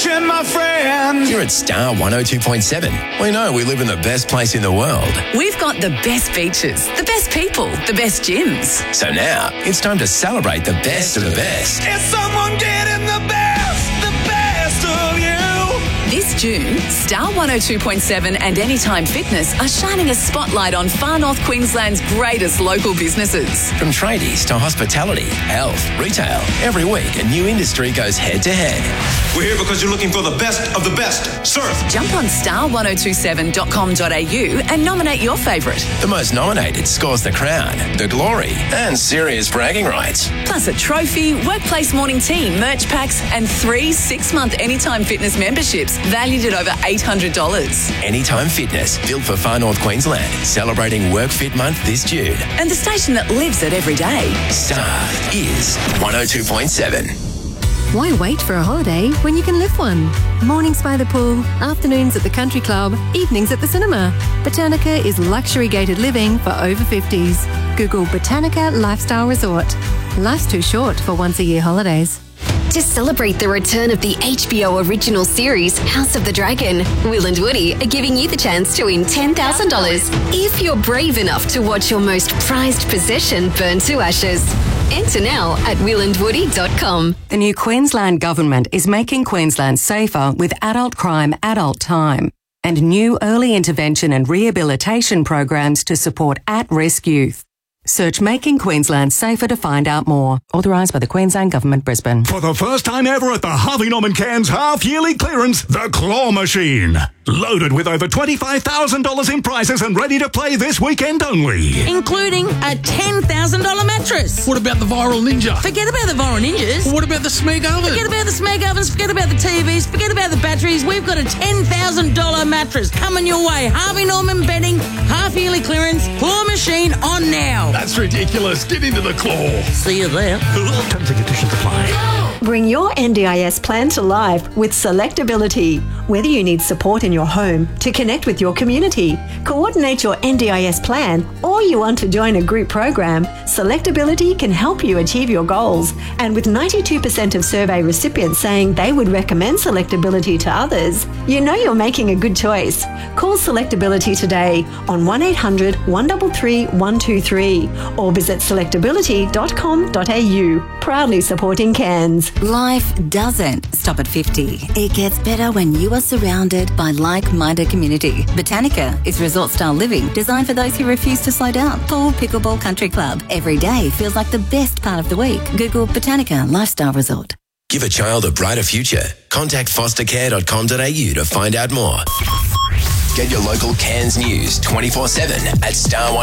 station, my friend. Here at Star 102.7, we know we live in the best place in the world. We've got the best beaches, the best people, the best gyms. So now, it's time to celebrate the best of the best. Is someone getting the best of you? This June, Star 102.7 and Anytime Fitness are shining a spotlight on Far North Queensland's greatest local businesses. From tradies to hospitality, health, retail, every week a new industry goes head to head. We're here because you're looking for the best of the best. Surf. Jump on star1027.com.au and nominate your favourite. The most nominated scores the crown, the glory, and serious bragging rights. Plus a trophy, workplace morning tea, merch packs, and 3 6-month Anytime Fitness memberships valued at over $800. Anytime Fitness, built for Far North Queensland, celebrating Work Fit Month this June. And the station that lives it every day. Star is 102.7. Why wait for a holiday when you can live one? Mornings by the pool, afternoons at the country club, evenings at the cinema. Botanica is luxury gated living for over 50s. Google Botanica Lifestyle Resort. Life's too short for once-a-year holidays. To celebrate the return of the HBO original series, House of the Dragon, Will and Woody are giving you the chance to win $10,000 if you're brave enough to watch your most prized possession burn to ashes. Enter now at willandwoody.com. The new Queensland Government is making Queensland safer with adult crime, adult time, and new early intervention and rehabilitation programs to support at-risk youth. Search Making Queensland Safer to find out more. Authorised by the Queensland Government, Brisbane. For the first time ever at the Harvey Norman Cairns half-yearly clearance, the Claw Machine. Loaded with over $25,000 in prizes and ready to play this weekend only. Including a $10,000 mattress. What about the Viral Ninja? Forget about the Viral Ninjas. What about the Smeg Oven? Forget about the Smeg Ovens. Forget about the TVs. Forget about the batteries. We've got a $10,000 mattress coming your way. Harvey Norman Bedding, half-yearly clearance, Claw Machine on now. That's ridiculous. Get into the Claw. See you there. Terms and conditions apply. Bring your NDIS plan to life with Selectability. Whether you need support in your home, to connect with your community, coordinate your NDIS plan, or you want to join a group program, Selectability can help you achieve your goals. And with 92% of survey recipients saying they would recommend Selectability to others, you know you're making a good choice. Call Selectability today on 1800 133 123 or visit selectability.com.au. Proudly supporting Cairns. Life doesn't stop at 50. It gets better when you are surrounded by like-minded community. Botanica is resort-style living designed for those who refuse to slow down. Pool, pickleball, country club. Every day feels like the best part of the week. Google Botanica Lifestyle Resort. Give a child a brighter future. Contact fostercare.com.au to find out more. Get your local Cairns news 24/7 at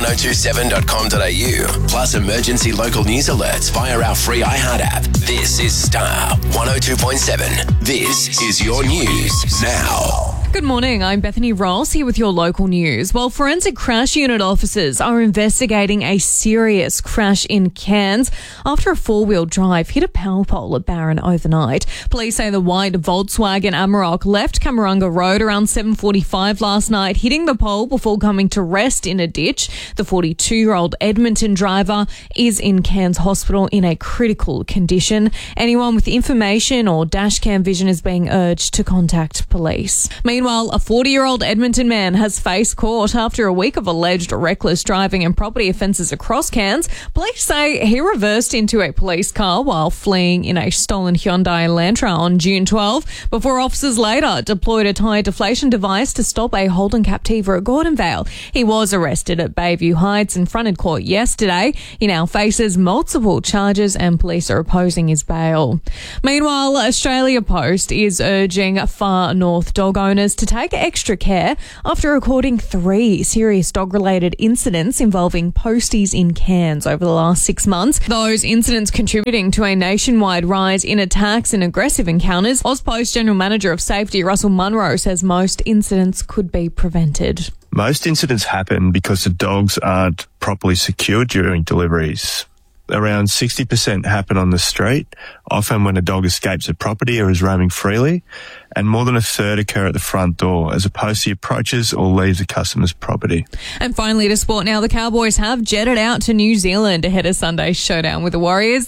star1027.com.au. Plus emergency local news alerts via our free iHeart app. This is Star 102.7. This is your news now. Good morning, I'm Bethany Ross here with your local news. Well, forensic crash unit officers are investigating a serious crash in Cairns after a four-wheel drive hit a power pole at Barron overnight. Police say the white Volkswagen Amarok left Camarunga Road around 7:45 last night, hitting the pole before coming to rest in a ditch. The 42-year-old Edmonton driver is in Cairns Hospital in a critical condition. Anyone with information or dashcam vision is being urged to contact police. Meanwhile, a 40-year-old Edmonton man has faced court after a week of alleged reckless driving and property offences across Cairns. Police say he reversed into a police car while fleeing in a stolen Hyundai Elantra on June 12, before officers later deployed a tyre deflation device to stop a Holden Captiva at Gordonvale. He was arrested at Bayview Heights and fronted court yesterday. He now faces multiple charges and police are opposing his bail. Meanwhile, Australia Post is urging Far North dog owners to take extra care after recording 3 serious dog-related incidents involving posties in Cairns over the last 6 months. Those incidents contributing to a nationwide rise in attacks and aggressive encounters. AusPost General Manager of Safety Russell Munro says most incidents could be prevented. Most incidents happen because the dogs aren't properly secured during deliveries. Around 60% happen on the street, often when a dog escapes a property or is roaming freely, and more than a third occur at the front door as opposed to approaches or leaves a customer's property. And finally to sport now, the Cowboys have jetted out to New Zealand ahead of Sunday's showdown with the Warriors. They'll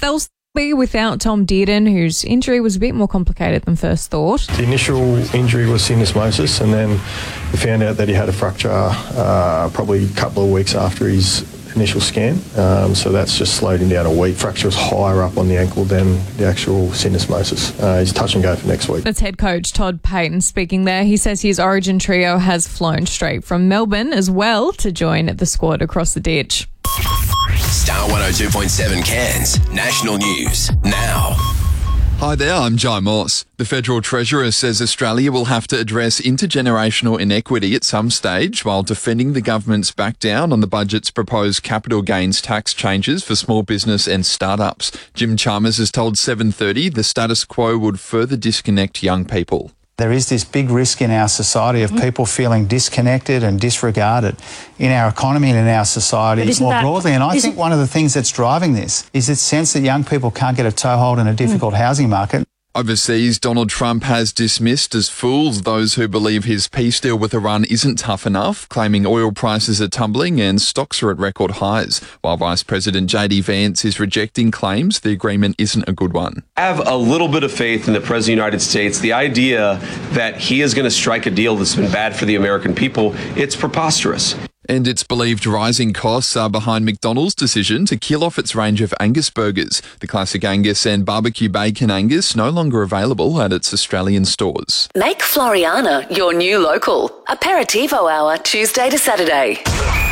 Be without Tom Dearden, whose injury was a bit more complicated than first thought. The initial injury was syndesmosis, and then we found out that he had a fracture probably a couple of weeks after his initial scan. So that's just slowed him down a week. Fracture was higher up on the ankle than the actual syndesmosis. He's touch and go for next week. That's head coach Todd Payton speaking there. He says his Origin trio has flown straight from Melbourne as well to join the squad across the ditch. Star 102.7 Cairns National News now. Hi there, I'm Jai Moss. The Federal Treasurer says Australia will have to address intergenerational inequity at some stage while defending the government's back down on the budget's proposed capital gains tax changes for small business and startups. Jim Chalmers has told 730 the status quo would further disconnect young people. There is this big risk in our society of people feeling disconnected and disregarded in our economy and in our society more broadly. And I think one of the things that's driving this is this sense that young people can't get a toehold in a difficult housing market. Overseas, Donald Trump has dismissed as fools those who believe his peace deal with Iran isn't tough enough, claiming oil prices are tumbling and stocks are at record highs, while Vice President JD Vance is rejecting claims the agreement isn't a good one. I have a little bit of faith in the President of the United States. The idea that he is going to strike a deal that's been bad for the American people, it's preposterous. And it's believed rising costs are behind McDonald's decision to kill off its range of Angus burgers. The classic Angus and barbecue bacon Angus no longer available at its Australian stores. Make Floriana your new local. Aperitivo hour, Tuesday to Saturday.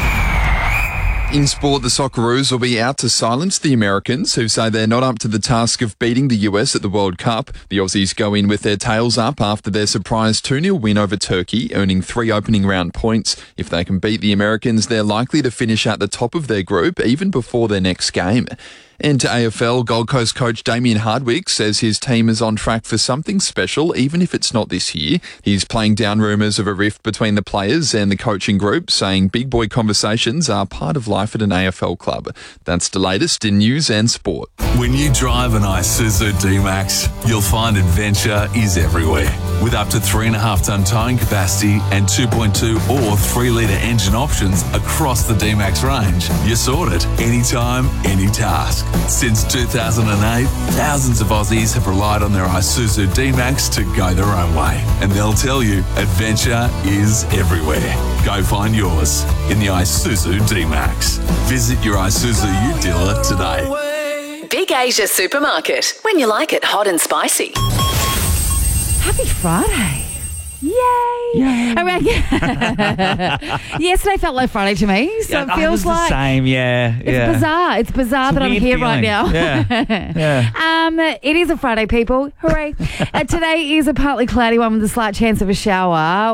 In sport, the Socceroos will be out to silence the Americans, who say they're not up to the task of beating the US at the World Cup. The Aussies go in with their tails up after their surprise 2-0 win over Turkey, earning 3 opening round points. If they can beat the Americans, they're likely to finish at the top of their group even before their next game. And to AFL, Gold Coast coach Damien Hardwick says his team is on track for something special, even if it's not this year. He's playing down rumours of a rift between the players and the coaching group, saying big boy conversations are part of life at an AFL club. That's the latest in news and sport. When you drive an Isuzu D-Max, you'll find adventure is everywhere. With up to 3.5-tonne towing capacity and 2.2 or 3-litre engine options across the D-Max range, you're sorted anytime, any task. Since 2008, thousands of Aussies have relied on their Isuzu D-Max to go their own way. And they'll tell you, adventure is everywhere. Go find yours in the Isuzu D-Max. Visit your Isuzu U dealer today. Big Asia Supermarket. When you like it hot and spicy. Happy Friday. Yay! Yesterday felt like Friday to me, so it feels like the same. It's bizarre. It's bizarre that I'm here feeling. right now. It is a Friday, people. Hooray! Today is a partly cloudy one with a slight chance of a shower.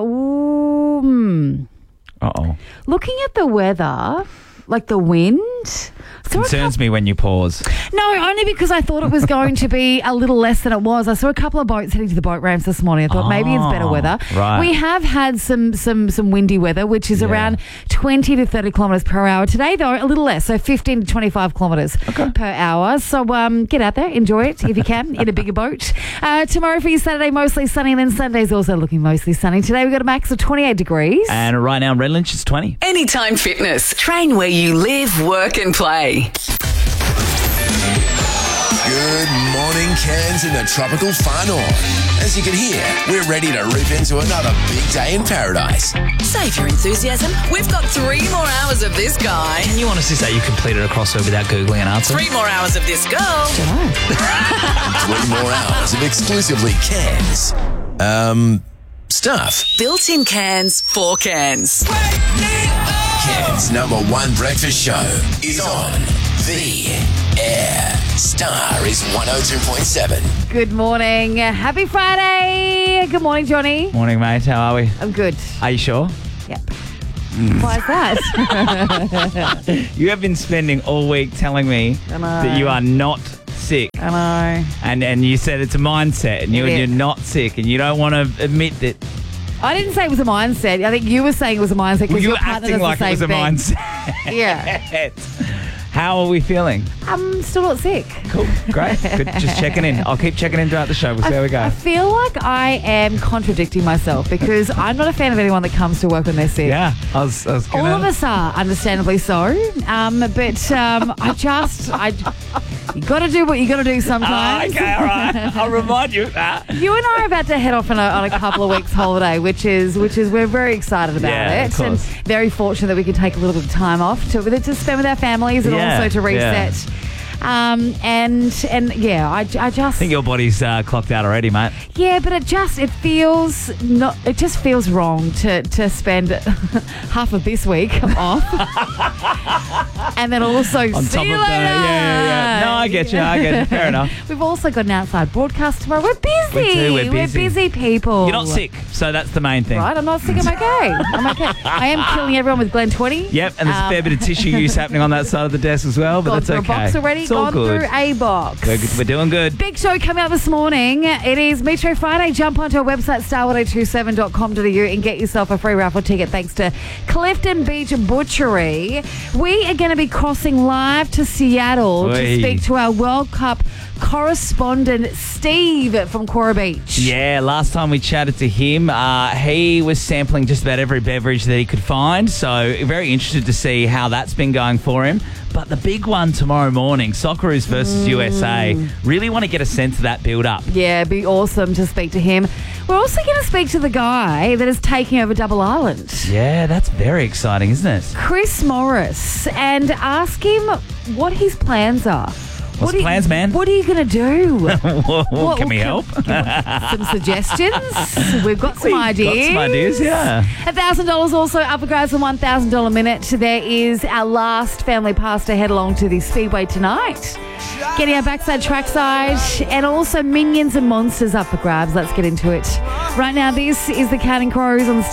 Looking at the weather, like the wind. Concerns me when you pause. No, only because I thought it was going to be a little less than it was. I saw a couple of boats heading to the boat ramps this morning. I thought maybe it's better weather. Right. We have had some windy weather, which is around 20 to 30 kilometres per hour. Today, though, a little less, so 15 to 25 kilometres per hour. So get out there, enjoy it if you can, in a bigger boat. Tomorrow for you, Saturday, mostly sunny, and then Sunday's also looking mostly sunny. Today, we've got a max of 28 degrees. And right now in Redlanch, it's 20. Anytime Fitness. Train where you live, work and play. Good morning, Cairns in the tropical far north. As you can hear, we're ready to rip into another big day in paradise. Save your enthusiasm. We've got 3 more hours of this guy. Can you honestly say you completed a crossover without Googling an answer? 3 more hours of this girl. 3 more hours of exclusively Cairns stuff. Built-in cans for cans. Cairns' #1 breakfast show is on the air. Star is 102.7. Good morning. Happy Friday. Good morning, Johnny. Morning, mate. How are we? I'm good. Are you sure? Yep. Why is that? You have been spending all week telling me that you are not sick. I know. And you said it's a mindset and you're not sick and you don't want to admit that. I didn't say it was a mindset. I think you were saying it was a mindset because your partner does the same thing. You were acting like it was a mindset. Yeah. How are we feeling? I'm still not sick. Cool. Great. Good. Just checking in. I'll keep checking in throughout the show. We'll see how we go. I feel like I am contradicting myself because I'm not a fan of anyone that comes to work when they're sick. Yeah. I was All of us are, understandably so. But You got to do what you got to do sometimes. Okay, all right. I'll remind you. You and I are about to head off on a couple of weeks holiday, which is we're very excited about Yeah, it, of and course. very fortunate that we can take a little bit of time off to spend with our families and Yeah, also to reset. And yeah, I I just think your body's clocked out already, mate. yeah, but it feels wrong to spend half of this week off, and then also On see top you of later. yeah. No, I get you. Fair enough. We've also got an outside broadcast tomorrow. We're busy. We do, we're busy. busy people. You're not sick, so that's the main thing. Right, I'm not sick. I'm okay. I am killing everyone with Glen 20. Yep, and there's a fair bit of tissue use happening on that side of the desk as well, but Gone that's through okay. a box already. It's all Gone good. through a box. We're doing good. Big show coming up this morning. It is Metro Friday. Jump onto our website, star1027.com.au, and get yourself a free raffle ticket thanks to Clifton Beach Butchery. We are going to be crossing live to Seattle to Oi. speak to our World Cup correspondent, Steve from Cora Beach. Yeah, last time we chatted to him, he was sampling just about every beverage that he could find, so very interested to see how that's been going for him. But the big one tomorrow morning, Socceroos versus USA, really want to get a sense of that build-up. Yeah, it'd be awesome to speak to him. We're also going to speak to the guy that is taking over Double Island, Yeah, that's very exciting, isn't it? Chris Morris, and ask him what his plans are. What's the plans, man? What are you going to do? Can we help? Some suggestions? We've got some ideas. Got some ideas, yeah. $1,000 also up for grabs, a $1,000 minute. There is our last family pass to head along to the Speedway tonight. Getting our backside, trackside, and also Minions and Monsters up for grabs. Let's get into it. Right now, this is the Counting Crows on the